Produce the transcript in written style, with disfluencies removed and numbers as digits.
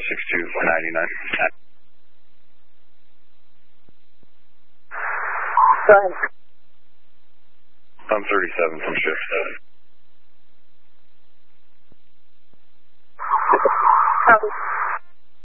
6299. Go ahead. I'm 37 from shift. Copy.